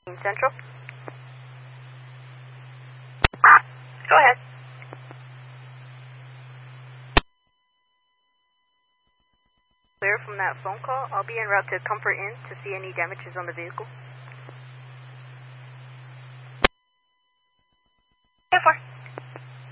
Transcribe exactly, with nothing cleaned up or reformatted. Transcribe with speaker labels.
Speaker 1: Central. Go ahead. Clear from that phone call. I'll be en route to Comfort Inn to see any damages on the vehicle.